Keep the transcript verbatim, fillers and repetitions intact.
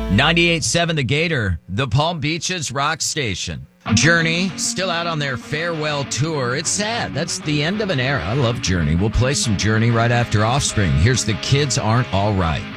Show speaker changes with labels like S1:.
S1: ninety-eight point seven The Gator, the Palm Beaches rock station. Journey, still out on their farewell tour. It's sad. That's the end of an era. I love Journey. We'll play some Journey right after Offspring. Here's The Kids Aren't All Right.